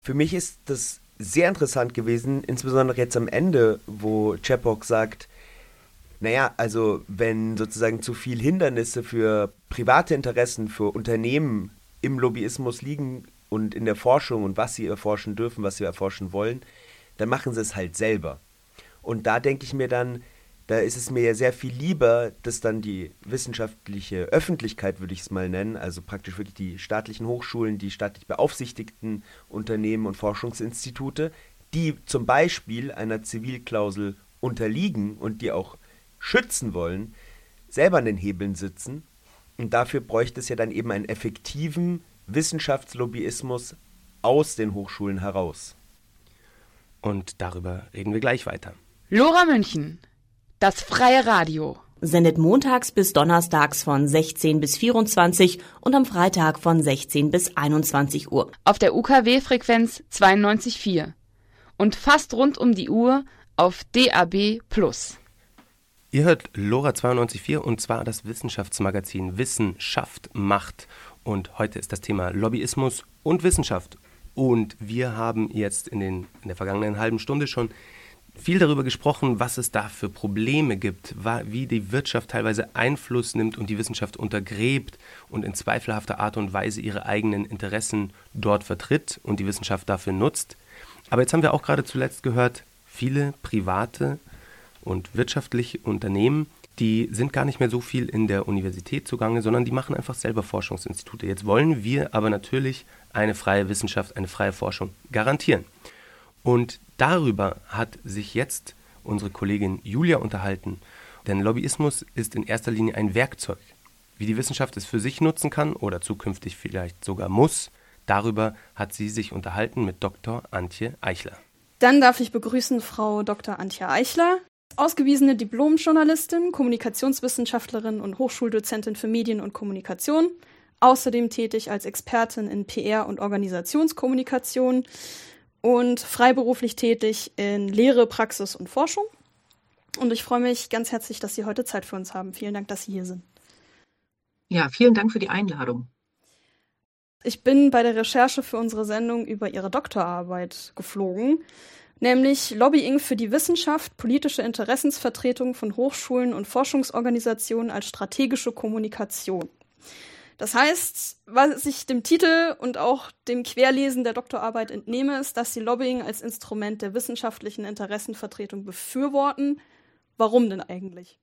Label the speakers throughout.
Speaker 1: Für mich ist das sehr interessant gewesen, insbesondere jetzt am Ende, wo Čapek sagt, naja, also wenn sozusagen zu viel Hindernisse für private Interessen, für Unternehmen im Lobbyismus liegen und in der Forschung und was sie erforschen dürfen, was sie erforschen wollen, dann machen sie es halt selber. Und da denke ich mir dann, da ist es mir ja sehr viel lieber, dass dann die wissenschaftliche Öffentlichkeit, würde ich es mal nennen, also praktisch wirklich die staatlichen Hochschulen, die staatlich beaufsichtigten Unternehmen und Forschungsinstitute, die zum Beispiel einer Zivilklausel unterliegen und die auch schützen wollen, selber an den Hebeln sitzen. Und dafür bräuchte es ja dann eben einen effektiven Wissenschaftslobbyismus aus den Hochschulen heraus.
Speaker 2: Und darüber reden wir gleich weiter.
Speaker 3: Lora München, das freie Radio.
Speaker 4: Sendet montags bis donnerstags von 16 bis 24 und am Freitag von 16 bis 21 Uhr.
Speaker 3: Auf der UKW-Frequenz 92,4 und fast rund um die Uhr auf DAB+.
Speaker 2: Ihr hört Lora 92,4 und zwar das Wissenschaftsmagazin Wissenschaft macht. Und heute ist das Thema Lobbyismus und Wissenschaft. Und wir haben jetzt in der vergangenen halben Stunde schon viel darüber gesprochen, was es da für Probleme gibt, wie die Wirtschaft teilweise Einfluss nimmt und die Wissenschaft untergräbt und in zweifelhafter Art und Weise ihre eigenen Interessen dort vertritt und die Wissenschaft dafür nutzt. Aber jetzt haben wir auch gerade zuletzt gehört, viele private und wirtschaftliche Unternehmen, die sind gar nicht mehr so viel in der Universität zugange, sondern die machen einfach selber Forschungsinstitute. Jetzt wollen wir aber natürlich eine freie Wissenschaft, eine freie Forschung garantieren. Und darüber hat sich jetzt unsere Kollegin Julia unterhalten. Denn Lobbyismus ist in erster Linie ein Werkzeug. Wie die Wissenschaft es für sich nutzen kann oder zukünftig vielleicht sogar muss, darüber hat sie sich unterhalten mit Dr. Antje Eichler.
Speaker 5: Dann darf ich begrüßen Frau Dr. Antje Eichler, ausgewiesene Diplom-Journalistin, Kommunikationswissenschaftlerin und Hochschuldozentin für Medien und Kommunikation, außerdem tätig als Expertin in PR und Organisationskommunikation und freiberuflich tätig in Lehre, Praxis und Forschung. Und ich freue mich ganz herzlich, dass Sie heute Zeit für uns haben. Vielen Dank, dass Sie hier sind.
Speaker 6: Ja, vielen Dank für die Einladung.
Speaker 5: Ich bin bei der Recherche für unsere Sendung über Ihre Doktorarbeit geflogen, nämlich Lobbying für die Wissenschaft, politische Interessensvertretung von Hochschulen und Forschungsorganisationen als strategische Kommunikation. Das heißt, was ich dem Titel und auch dem Querlesen der Doktorarbeit entnehme, ist, dass Sie Lobbying als Instrument der wissenschaftlichen Interessenvertretung befürworten. Warum denn eigentlich?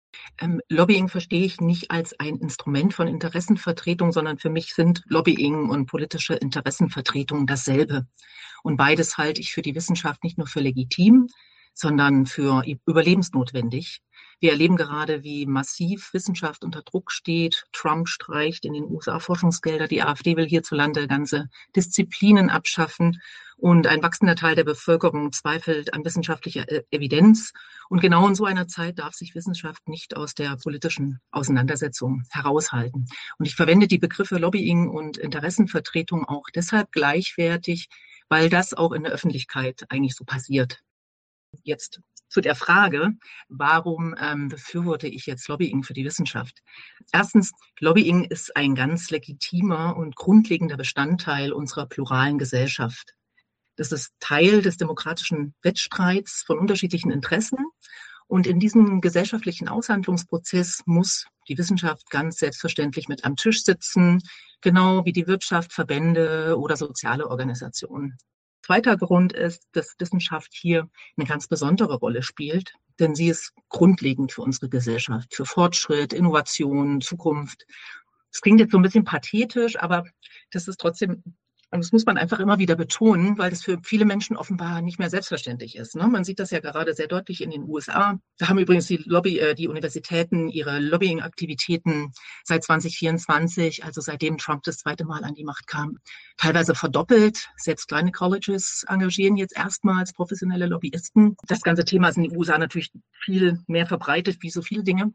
Speaker 6: Lobbying verstehe ich nicht als ein Instrument von Interessenvertretung, sondern für mich sind Lobbying und politische Interessenvertretung dasselbe. Und beides halte ich für die Wissenschaft nicht nur für legitim, sondern für überlebensnotwendig. Wir erleben gerade, wie massiv Wissenschaft unter Druck steht. Trump streicht in den USA Forschungsgelder. Die AfD will hierzulande ganze Disziplinen abschaffen. Und ein wachsender Teil der Bevölkerung zweifelt an wissenschaftlicher Evidenz. Und genau in so einer Zeit darf sich Wissenschaft nicht aus der politischen Auseinandersetzung heraushalten. Und ich verwende die Begriffe Lobbying und Interessenvertretung auch deshalb gleichwertig, weil das auch in der Öffentlichkeit eigentlich so passiert. Jetzt zu der Frage, warum befürworte ich jetzt Lobbying für die Wissenschaft? Erstens, Lobbying ist ein ganz legitimer und grundlegender Bestandteil unserer pluralen Gesellschaft. Das ist Teil des demokratischen Wettstreits von unterschiedlichen Interessen. Und in diesem gesellschaftlichen Aushandlungsprozess muss die Wissenschaft ganz selbstverständlich mit am Tisch sitzen, genau wie die Wirtschaft, Verbände oder soziale Organisationen. Zweiter Grund ist, dass Wissenschaft hier eine ganz besondere Rolle spielt, denn sie ist grundlegend für unsere Gesellschaft, für Fortschritt, Innovation, Zukunft. Es klingt jetzt so ein bisschen pathetisch, aber das ist trotzdem, und das muss man einfach immer wieder betonen, weil das für viele Menschen offenbar nicht mehr selbstverständlich ist. Ne? Man sieht das ja gerade sehr deutlich in den USA. Da haben übrigens die Universitäten ihre Lobbying-Aktivitäten seit 2024, also seitdem Trump das zweite Mal an die Macht kam, teilweise verdoppelt. Selbst kleine Colleges engagieren jetzt erstmals professionelle Lobbyisten. Das ganze Thema ist in den USA natürlich viel mehr verbreitet, wie so viele Dinge.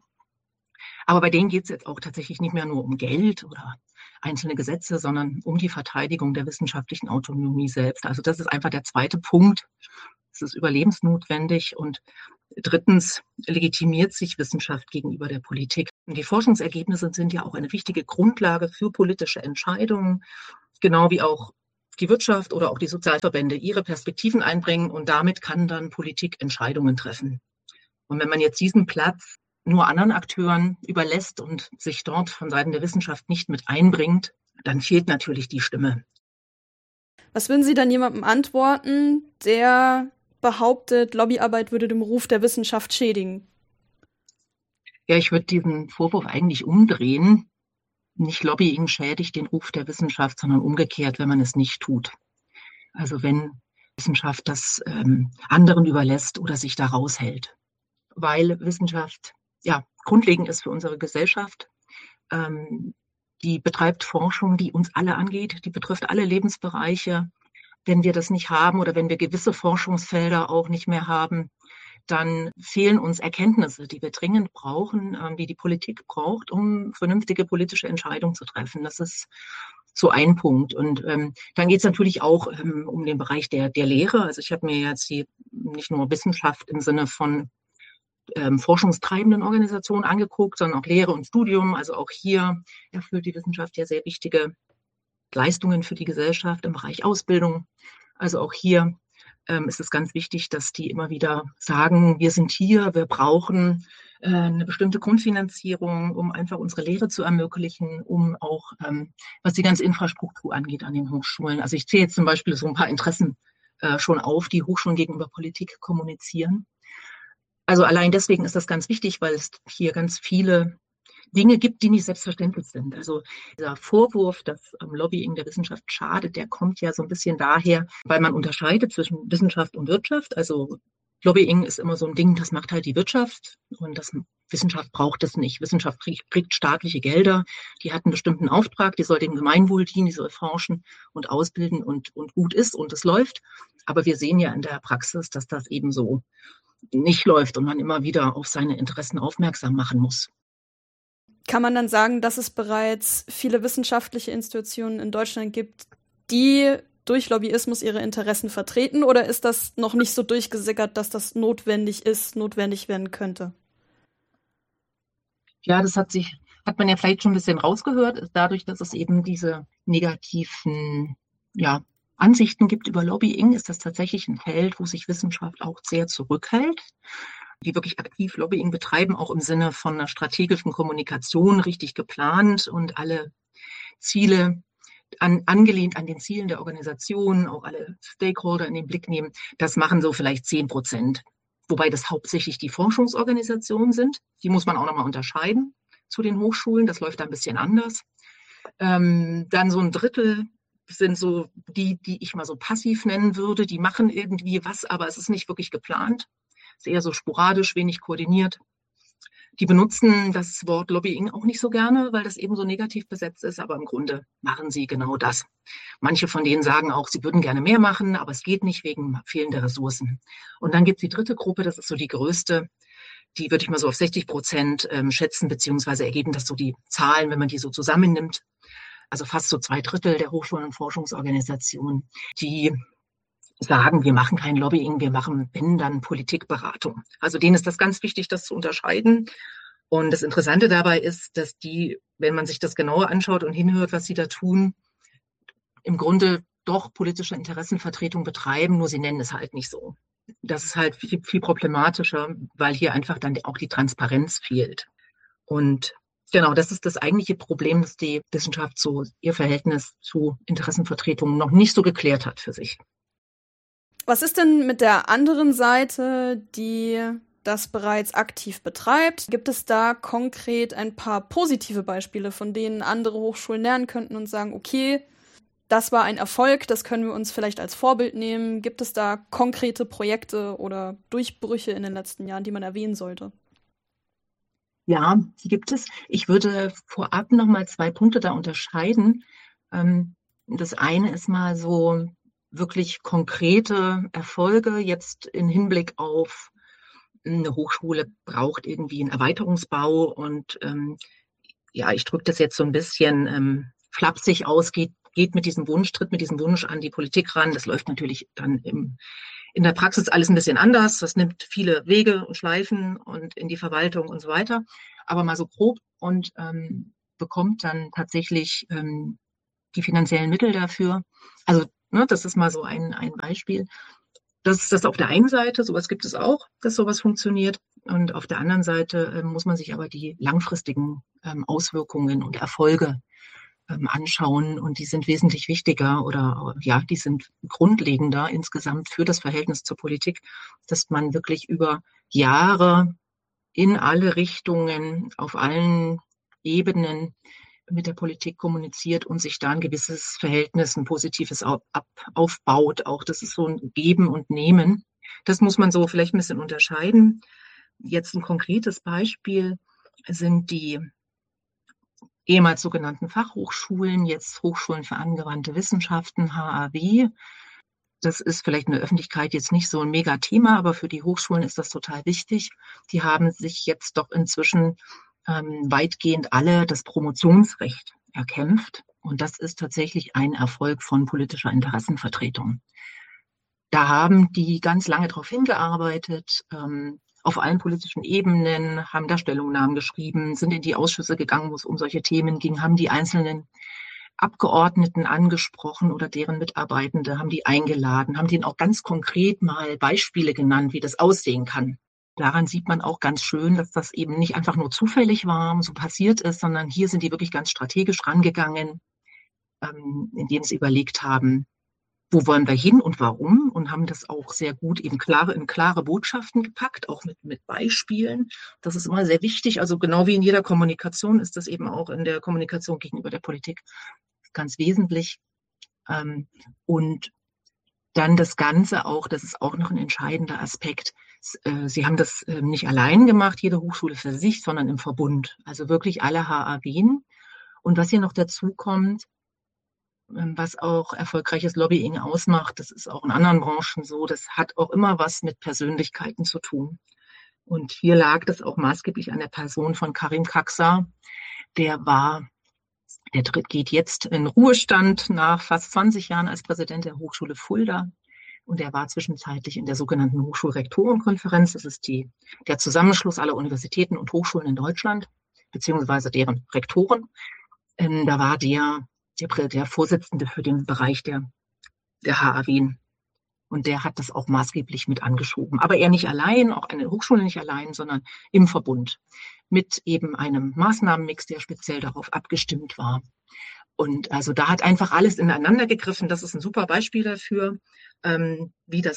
Speaker 6: Aber bei denen geht es jetzt auch tatsächlich nicht mehr nur um Geld oder einzelne Gesetze, sondern um die Verteidigung der wissenschaftlichen Autonomie selbst. Also das ist einfach der zweite Punkt. Es ist überlebensnotwendig. Und drittens legitimiert sich Wissenschaft gegenüber der Politik. Und die Forschungsergebnisse sind ja auch eine wichtige Grundlage für politische Entscheidungen, genau wie auch die Wirtschaft oder auch die Sozialverbände ihre Perspektiven einbringen und damit kann dann Politik Entscheidungen treffen. Und wenn man jetzt diesen Platz nur anderen Akteuren überlässt und sich dort von Seiten der Wissenschaft nicht mit einbringt, dann fehlt natürlich die Stimme.
Speaker 5: Was würden Sie dann jemandem antworten, der behauptet, Lobbyarbeit würde dem Ruf der Wissenschaft schädigen?
Speaker 6: Ja, ich würde diesen Vorwurf eigentlich umdrehen. Nicht Lobbying schädigt den Ruf der Wissenschaft, sondern umgekehrt, wenn man es nicht tut. Also wenn Wissenschaft das anderen überlässt oder sich da raushält. Weil Wissenschaft ja grundlegend ist für unsere Gesellschaft. Die betreibt Forschung, die uns alle angeht, die betrifft alle Lebensbereiche. Wenn wir das nicht haben oder wenn wir gewisse Forschungsfelder auch nicht mehr haben, dann fehlen uns Erkenntnisse, die wir dringend brauchen, die die Politik braucht, um vernünftige politische Entscheidungen zu treffen. Das ist so ein Punkt. Und dann geht es natürlich auch um den Bereich der Lehre. Also ich habe mir jetzt nicht nur Wissenschaft im Sinne von forschungstreibenden Organisationen angeguckt, sondern auch Lehre und Studium. Also auch hier erfüllt die Wissenschaft ja sehr wichtige Leistungen für die Gesellschaft im Bereich Ausbildung. Also auch hier ist es ganz wichtig, dass die immer wieder sagen, wir sind hier, wir brauchen eine bestimmte Grundfinanzierung, um einfach unsere Lehre zu ermöglichen, um auch, was die ganze Infrastruktur angeht an den Hochschulen. Also ich zähle jetzt zum Beispiel so ein paar Interessen schon auf, die Hochschulen gegenüber Politik kommunizieren. Also allein deswegen ist das ganz wichtig, weil es hier ganz viele Dinge gibt, die nicht selbstverständlich sind. Also dieser Vorwurf, dass Lobbying der Wissenschaft schadet, der kommt ja so ein bisschen daher, weil man unterscheidet zwischen Wissenschaft und Wirtschaft. Also Lobbying ist immer so ein Ding, das macht halt die Wirtschaft und Wissenschaft braucht das nicht. Wissenschaft kriegt staatliche Gelder, die hat einen bestimmten Auftrag, die soll dem Gemeinwohl dienen, die soll forschen und ausbilden und gut ist und es läuft. Aber wir sehen ja in der Praxis, dass das eben so nicht läuft und man immer wieder auf seine Interessen aufmerksam machen muss.
Speaker 5: Kann man dann sagen, dass es bereits viele wissenschaftliche Institutionen in Deutschland gibt, die durch Lobbyismus ihre Interessen vertreten, oder ist das noch nicht so durchgesickert, dass das notwendig werden könnte?
Speaker 6: Ja, das hat man ja vielleicht schon ein bisschen rausgehört, dadurch, dass es eben diese negativen, Ansichten gibt über Lobbying, ist das tatsächlich ein Feld, wo sich Wissenschaft auch sehr zurückhält, die wirklich aktiv Lobbying betreiben, auch im Sinne von einer strategischen Kommunikation richtig geplant und alle Ziele angelehnt an den Zielen der Organisation, auch alle Stakeholder in den Blick nehmen. Das machen so vielleicht 10%, wobei das hauptsächlich die Forschungsorganisationen sind. Die muss man auch nochmal unterscheiden zu den Hochschulen. Das läuft da ein bisschen anders. Dann so ein Drittel sind so die ich mal so passiv nennen würde. Die machen irgendwie was, aber es ist nicht wirklich geplant. Es ist eher so sporadisch, wenig koordiniert. Die benutzen das Wort Lobbying auch nicht so gerne, weil das eben so negativ besetzt ist, aber im Grunde machen sie genau das. Manche von denen sagen auch, sie würden gerne mehr machen, aber es geht nicht wegen fehlender Ressourcen. Und dann gibt es die dritte Gruppe, das ist so die größte, die würde ich mal so auf 60% schätzen, beziehungsweise ergeben das so die Zahlen, wenn man die so zusammennimmt. Also fast so 2/3 der Hochschulen und Forschungsorganisationen, die sagen, wir machen kein Lobbying, wir machen, wenn, dann Politikberatung. Also denen ist das ganz wichtig, das zu unterscheiden. Und das Interessante dabei ist, dass die, wenn man sich das genauer anschaut und hinhört, was sie da tun, im Grunde doch politische Interessenvertretung betreiben, nur sie nennen es halt nicht so. Das ist halt viel, viel problematischer, weil hier einfach dann auch die Transparenz fehlt. Und genau, das ist das eigentliche Problem, dass die Wissenschaft so ihr Verhältnis zu Interessenvertretungen noch nicht so geklärt hat für sich.
Speaker 5: Was ist denn mit der anderen Seite, die das bereits aktiv betreibt? Gibt es da konkret ein paar positive Beispiele, von denen andere Hochschulen lernen könnten und sagen, okay, das war ein Erfolg, das können wir uns vielleicht als Vorbild nehmen? Gibt es da konkrete Projekte oder Durchbrüche in den letzten Jahren, die man erwähnen sollte?
Speaker 6: Ja, die gibt es. Ich würde vorab noch mal 2 Punkte da unterscheiden. Das eine ist mal so wirklich konkrete Erfolge jetzt in Hinblick auf eine Hochschule braucht irgendwie einen Erweiterungsbau und ich drücke das jetzt so ein bisschen flapsig aus, tritt mit diesem Wunsch an die Politik ran. Das läuft natürlich dann in der Praxis alles ein bisschen anders. Das nimmt viele Wege und Schleifen und in die Verwaltung und so weiter. Aber mal so grob und bekommt dann tatsächlich die finanziellen Mittel dafür. Also Ne, das ist mal so ein Beispiel. Das ist das auf der einen Seite, sowas gibt es auch, dass sowas funktioniert. Und auf der anderen Seite muss man sich aber die langfristigen Auswirkungen und Erfolge anschauen. Und die sind wesentlich wichtiger oder ja, die sind grundlegender insgesamt für das Verhältnis zur Politik, dass man wirklich über Jahre in alle Richtungen, auf allen Ebenen mit der Politik kommuniziert und sich da ein gewisses Verhältnis, ein positives aufbaut. Auch das ist so ein Geben und Nehmen. Das muss man so vielleicht ein bisschen unterscheiden. Jetzt ein konkretes Beispiel sind die ehemals sogenannten Fachhochschulen, jetzt Hochschulen für angewandte Wissenschaften, HAW. Das ist vielleicht in der Öffentlichkeit jetzt nicht so ein Megathema, aber für die Hochschulen ist das total wichtig. Die haben sich jetzt doch inzwischen weitgehend alle das Promotionsrecht erkämpft. Und das ist tatsächlich ein Erfolg von politischer Interessenvertretung. Da haben die ganz lange darauf hingearbeitet, auf allen politischen Ebenen, haben da Stellungnahmen geschrieben, sind in die Ausschüsse gegangen, wo es um solche Themen ging, haben die einzelnen Abgeordneten angesprochen oder deren Mitarbeitende, haben die eingeladen, haben denen auch ganz konkret mal Beispiele genannt, wie das aussehen kann. Daran sieht man auch ganz schön, dass das eben nicht einfach nur zufällig war, so passiert ist, sondern hier sind die wirklich ganz strategisch rangegangen, indem sie überlegt haben, wo wollen wir hin und warum, und haben das auch sehr gut eben in klare Botschaften gepackt, auch mit Beispielen. Das ist immer sehr wichtig. Also genau wie in jeder Kommunikation ist das eben auch in der Kommunikation gegenüber der Politik ganz wesentlich. Und dann das Ganze auch, das ist auch noch ein entscheidender Aspekt. Sie haben das nicht allein gemacht, jede Hochschule für sich, sondern im Verbund. Also wirklich alle HAWen. Und was hier noch dazu kommt, was auch erfolgreiches Lobbying ausmacht, das ist auch in anderen Branchen so, das hat auch immer was mit Persönlichkeiten zu tun. Und hier lag das auch maßgeblich an der Person von Karim Kaksar. Der geht jetzt in Ruhestand nach fast 20 Jahren als Präsident der Hochschule Fulda. Und er war zwischenzeitlich in der sogenannten Hochschulrektorenkonferenz. Das ist der Zusammenschluss aller Universitäten und Hochschulen in Deutschland, beziehungsweise deren Rektoren. Da war der Vorsitzende für den Bereich der HAWen. Und der hat das auch maßgeblich mit angeschoben. Aber er nicht allein, auch eine Hochschule nicht allein, sondern im Verbund mit eben einem Maßnahmenmix, der speziell darauf abgestimmt war. Und also da hat einfach alles ineinander gegriffen. Das ist ein super Beispiel dafür, wie das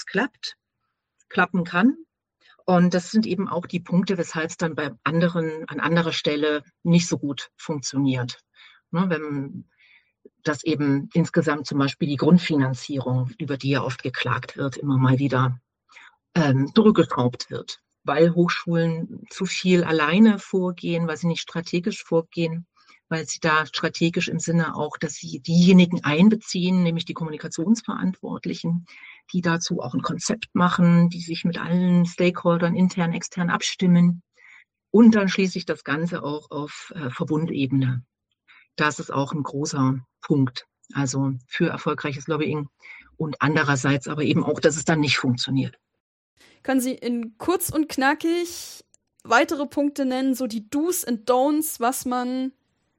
Speaker 6: klappen kann. Und das sind eben auch die Punkte, weshalb es dann an anderer Stelle nicht so gut funktioniert. Ne, wenn das eben insgesamt zum Beispiel die Grundfinanzierung, über die ja oft geklagt wird, immer mal wieder zurückgeschraubt wird, weil Hochschulen zu viel alleine vorgehen, weil sie nicht strategisch vorgehen, weil sie da strategisch im Sinne auch, dass sie diejenigen einbeziehen, nämlich die Kommunikationsverantwortlichen, die dazu auch ein Konzept machen, die sich mit allen Stakeholdern intern, extern abstimmen und dann schließlich das Ganze auch auf Verbundebene. Das ist auch ein großer Punkt, also für erfolgreiches Lobbying und andererseits aber eben auch, dass es dann nicht funktioniert.
Speaker 5: Können Sie in kurz und knackig weitere Punkte nennen, so die Do's und Don'ts, was man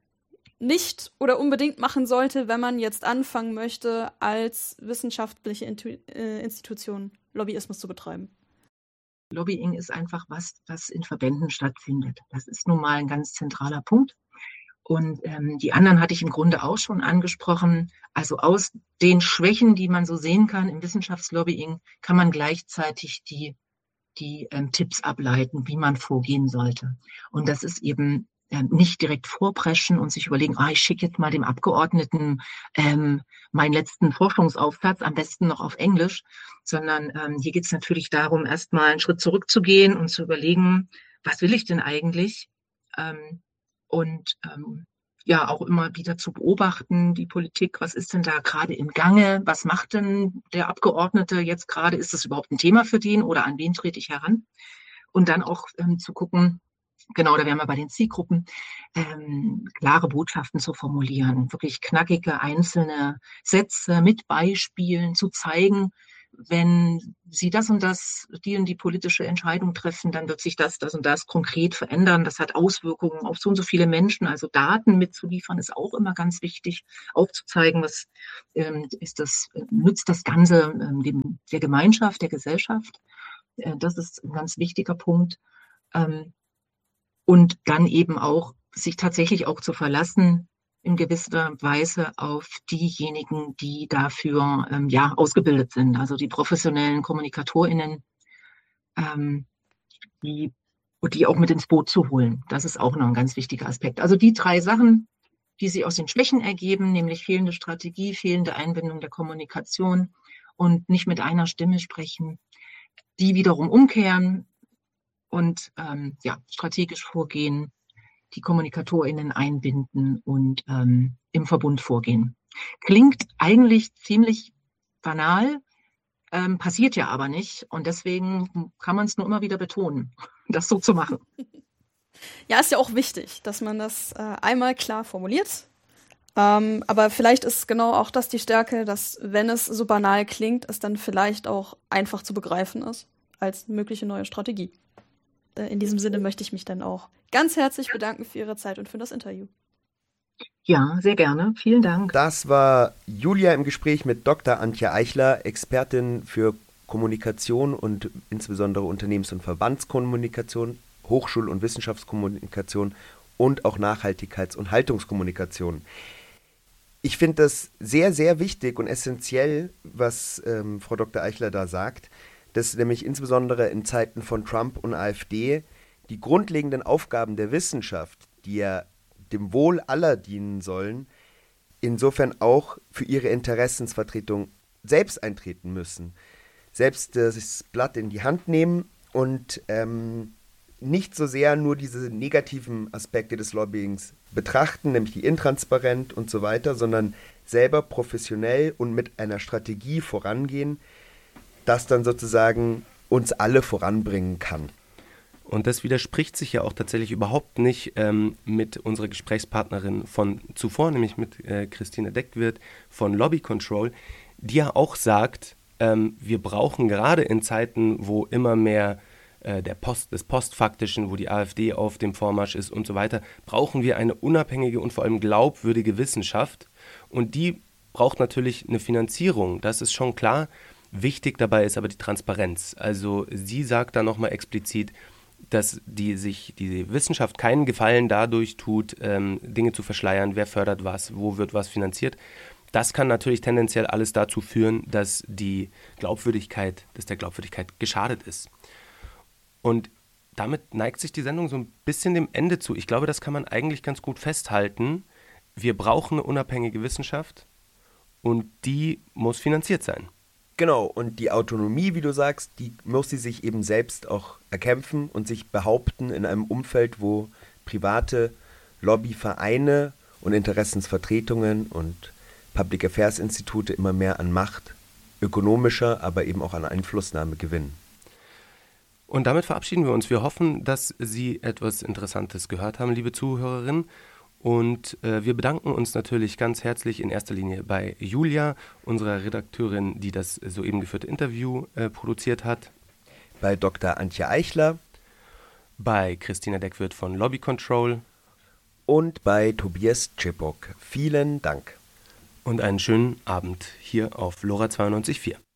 Speaker 5: nicht oder unbedingt machen sollte, wenn man jetzt anfangen möchte, als wissenschaftliche Institution Lobbyismus zu betreiben?
Speaker 6: Lobbying ist einfach was in Verbänden stattfindet. Das ist nun mal ein ganz zentraler Punkt. Und die anderen hatte ich im Grunde auch schon angesprochen. Also aus den Schwächen, die man so sehen kann im Wissenschaftslobbying, kann man gleichzeitig die Tipps ableiten, wie man vorgehen sollte. Und das ist eben nicht direkt vorpreschen und sich überlegen, ich schicke jetzt mal dem Abgeordneten meinen letzten Forschungsaufsatz, am besten noch auf Englisch, sondern hier geht es natürlich darum, erstmal einen Schritt zurückzugehen und zu überlegen, was will ich denn eigentlich? Und ja, auch immer wieder zu beobachten, die Politik, was ist denn da gerade im Gange? Was macht denn der Abgeordnete jetzt gerade? Ist das überhaupt ein Thema für den oder an wen trete ich heran? Und dann auch zu gucken, genau, da wären wir bei den Zielgruppen, klare Botschaften zu formulieren, wirklich knackige einzelne Sätze mit Beispielen zu zeigen, wenn Sie das und das, die und die politische Entscheidung treffen, dann wird sich das und das konkret verändern. Das hat Auswirkungen auf so und so viele Menschen. Also Daten mitzuliefern ist auch immer ganz wichtig, aufzuzeigen, was nützt das Ganze der Gemeinschaft, der Gesellschaft. Das ist ein ganz wichtiger Punkt. Und dann eben auch sich tatsächlich auch zu verlassen, in gewisser Weise auf diejenigen, die dafür ausgebildet sind, also die professionellen KommunikatorInnen, die auch mit ins Boot zu holen. Das ist auch noch ein ganz wichtiger Aspekt. Also die 3 Sachen, die sich aus den Schwächen ergeben, nämlich fehlende Strategie, fehlende Einbindung der Kommunikation und nicht mit einer Stimme sprechen, die wiederum umkehren und strategisch vorgehen, die KommunikatorInnen einbinden und im Verbund vorgehen. Klingt eigentlich ziemlich banal, passiert ja aber nicht. Und deswegen kann man es nur immer wieder betonen, das so zu machen.
Speaker 5: Ja, ist ja auch wichtig, dass man das einmal klar formuliert. Aber vielleicht ist genau auch das die Stärke, dass, wenn es so banal klingt, es dann vielleicht auch einfach zu begreifen ist als mögliche neue Strategie. In diesem Sinne möchte ich mich dann auch ganz herzlich bedanken für Ihre Zeit und für das Interview.
Speaker 6: Ja, sehr gerne. Vielen Dank.
Speaker 1: Das war Julia im Gespräch mit Dr. Antje Eichler, Expertin für Kommunikation und insbesondere Unternehmens- und Verbandskommunikation, Hochschul- und Wissenschaftskommunikation und auch Nachhaltigkeits- und Haltungskommunikation. Ich finde das sehr, sehr wichtig und essentiell, was Frau Dr. Eichler da sagt, dass nämlich insbesondere in Zeiten von Trump und AfD die grundlegenden Aufgaben der Wissenschaft, die ja dem Wohl aller dienen sollen, insofern auch für ihre Interessensvertretung selbst eintreten müssen. Selbst das Blatt in die Hand nehmen und nicht so sehr nur diese negativen Aspekte des Lobbyings betrachten, nämlich die Intransparenz und so weiter, sondern selber professionell und mit einer Strategie vorangehen, das dann sozusagen uns alle voranbringen kann.
Speaker 2: Und das widerspricht sich ja auch tatsächlich überhaupt nicht mit unserer Gesprächspartnerin von zuvor, nämlich mit Christine Deckwirth von Lobby Control, die ja auch sagt, wir brauchen gerade in Zeiten, wo immer mehr des Postfaktischen, wo die AfD auf dem Vormarsch ist und so weiter, brauchen wir eine unabhängige und vor allem glaubwürdige Wissenschaft. Und die braucht natürlich eine Finanzierung, das ist schon klar. Wichtig dabei ist aber die Transparenz. Also sie sagt da nochmal explizit, dass die Wissenschaft keinen Gefallen dadurch tut, Dinge zu verschleiern, wer fördert was, wo wird was finanziert. Das kann natürlich tendenziell alles dazu führen, dass der Glaubwürdigkeit geschadet ist. Und damit neigt sich die Sendung so ein bisschen dem Ende zu. Ich glaube, das kann man eigentlich ganz gut festhalten. Wir brauchen eine unabhängige Wissenschaft und die muss finanziert sein.
Speaker 1: Genau, und die Autonomie, wie du sagst, die muss sie sich eben selbst auch erkämpfen und sich behaupten in einem Umfeld, wo private Lobbyvereine und Interessensvertretungen und Public Affairs Institute immer mehr an Macht, ökonomischer, aber eben auch an Einflussnahme gewinnen.
Speaker 2: Und damit verabschieden wir uns. Wir hoffen, dass Sie etwas Interessantes gehört haben, liebe Zuhörerinnen. Und wir bedanken uns natürlich ganz herzlich in erster Linie bei Julia, unserer Redakteurin, die das soeben geführte Interview produziert hat.
Speaker 1: Bei Dr. Antje Eichler.
Speaker 2: Bei Christina Deckwirth von Lobby Control.
Speaker 1: Und bei Tobias Czepok. Vielen Dank.
Speaker 2: Und einen schönen Abend hier auf LoRa 92.4.